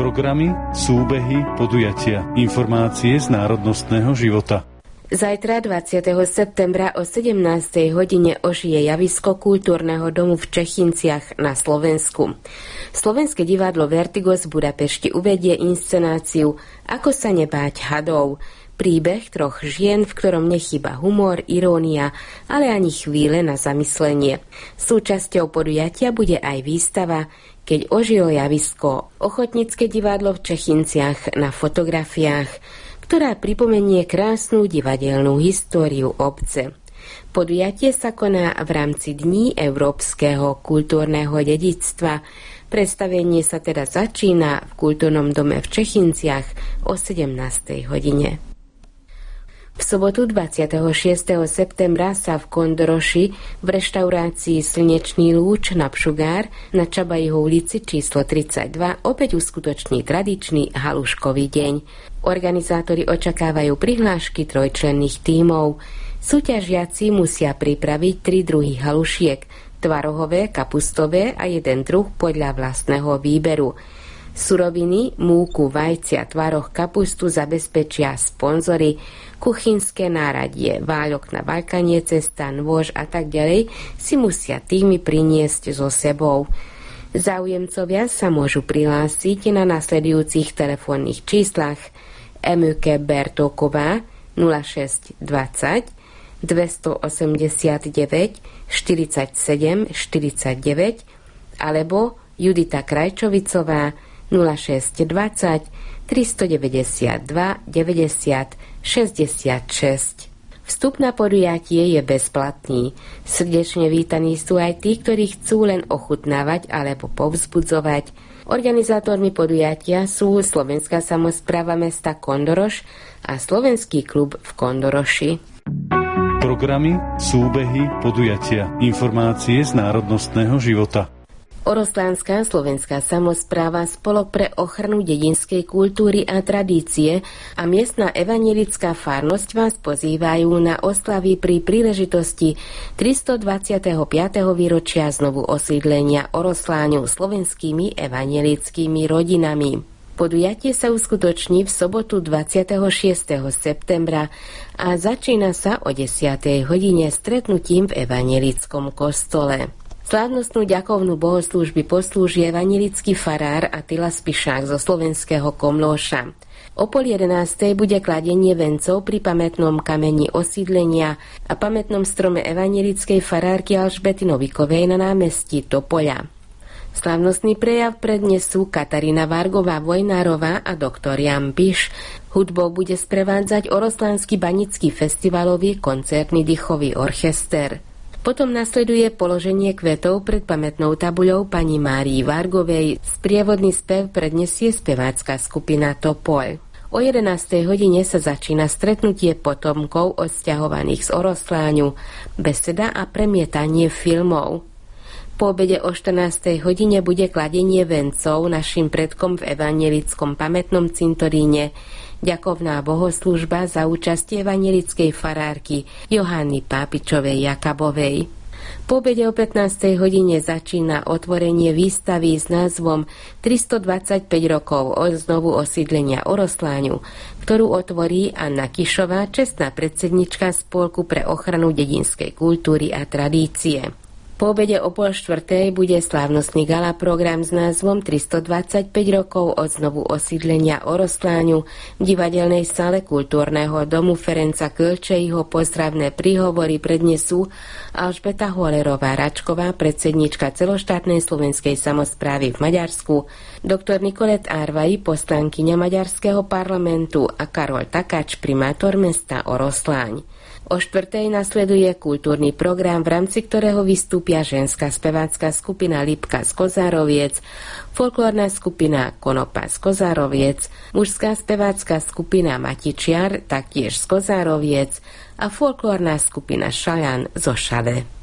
Programy, súbehy, podujatia, informácie z národnostného života. Zajtra 20. septembra o 17. hodine ožije javisko kultúrneho domu v Čechinciach na Slovensku. Slovenské divadlo Vertigo z Budapešti uvedie inscenáciu Ako sa nebáť hadov. Príbeh troch žien, v ktorom nechýba humor, irónia, ale ani chvíle na zamyslenie. Súčasťou podujatia bude aj výstava Keď ožilo javisko, ochotnícke divadlo v Čechinciach na fotografiách, ktorá pripomenie krásnu divadelnú históriu obce. Podujatie sa koná v rámci Dní európskeho kultúrneho dedičstva. Predstavenie sa teda začína v Kultúrnom dome v Čechinciach o 17. hodine. V sobotu 26. septembra sa v Kondoroši v reštaurácii Slnečný lúč na Pšugár na Čabajho ulici číslo 32 opäť uskutoční tradičný haluškový deň. Organizátori očakávajú prihlášky trojčlenných tímov. Súťažiaci musia pripraviť 3 druhy halušiek, tvarohové, kapustové a 1 druh podľa vlastného výberu. Suroviny, múku, vajcia, tvaroh, kapustu zabezpečia sponzory, kuchynské náradie, váľok na vaľkanie, cesta, nôž a tak ďalej si musia týmy priniesť so sebou. Záujemcovia sa môžu prihlásiť na nasledujúcich telefónnych číslach Emüke Bertóková 0620 289 47 49 alebo Judita Krajčovicová 0620 392 90 66. Vstup na podujatie je bezplatný. Srdečne vítaní sú aj tí, ktorí chcú len ochutnávať alebo povzbudzovať. Organizátormi podujatia sú Slovenská samospráva mesta Kondoroš a Slovenský klub v Kondoroši. Programy, súbehy, podujatia, informácie z národnostného života. Oroslánska slovenská samospráva, Spolok pre ochranu dedinskej kultúry a tradície a miestna evanjelická farnosť vás pozývajú na oslavy pri príležitosti 325. výročia znovu osídlenia Orosláňov slovenskými evanjelickými rodinami. Podujatie sa uskutoční v sobotu 26. septembra a začína sa o 10. hodine stretnutím v evanjelickom kostole. Slávnostnú ďakovnú bohoslúžby poslúži evanjelický farár Attila Spišák zo slovenského Komlóša. O 10:30 bude kladenie vencov pri pamätnom kameni osídlenia a pamätnom strome evanjelickej farárky Alžbety Novikovej na námestí Topoľa. Slávnostný prejav prednesú Katarína Vargová Vojnárová a doktor Jan Piš. Hudbou bude sprevádzať Oroslánsky banický festivalový koncertný dýchový orchester. Potom nasleduje položenie kvetov pred pamätnou tabuľou pani Márii Vargovej. Sprievodný spev prednesie spevácka skupina Topoľ. O 11. hodine sa začína stretnutie potomkov odsťahovaných z Orosláňu, beseda a premietanie filmov. Po obede o 14. hodine bude kladenie vencov našim predkom v evanjelickom pamätnom cintoríne, ďakovná bohoslúžba za účastie evanjelickej farárky Johany Pápičovej Jakabovej. Po obede o 15. hodine začína otvorenie výstavy s názvom 325 rokov od znovu osídlenia Orosláňu, ktorú otvorí Anna Kišová, čestná predsednička Spolku pre ochranu dedinskej kultúry a tradície. Po obede o 3:30 bude slávnostný gala program s názvom 325 rokov od znovu osídlenia Orosláňu v divadelnej sále Kultúrneho domu Ferenca Kölcseiho. Pozdravné príhovory prednesú Alžbeta Holerová-Račková, predsednička celoštátnej slovenskej samosprávy v Maďarsku, doktor Nicolet Arvai, poslankyňa Maďarského parlamentu a Karol Takáč, primátor mesta Orosláň. O 4:00 nasleduje kultúrny program, v rámci ktorého vystúpia ženská spevácka skupina Lipka z Kozároviec, folklórna skupina Konopa z Kozároviec, mužská spevácka skupina Matičiar, taktiež z Kozároviec a folklórna skupina Šajan zo Šale.